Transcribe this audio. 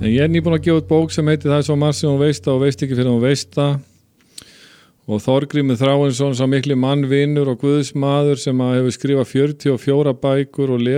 En ég nýbúin að gefa út bók sem heitir Það svo margt sem hún veist og veist ekki fyrir hún veist og Þorgrímur Þráinsson sá mikli mannvinur og guðsmaður sem hefur skrifað 44 bækur og